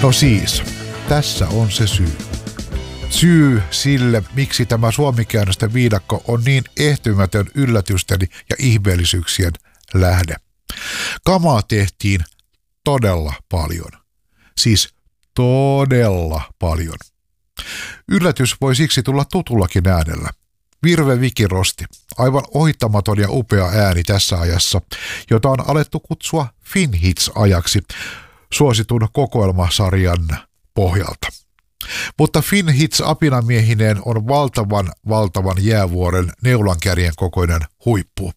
No siis, tässä on se syy. Syy sille, miksi tämä suomikäännösten viidakko on niin ehtymätön yllätysten ja ihmeellisyyksien lähde. Kamaa tehtiin todella paljon. Siis todella paljon. Yllätys voi siksi tulla tutullakin äänellä. Virve Vikirosti, aivan ohittamaton ja upea ääni tässä ajassa, jota on alettu kutsua Finhits-ajaksi suositun kokoelmasarjan pohjalta. Mutta Finhits apinamiehineen on valtavan jäävuoren neulankärjen kokoinen huippu.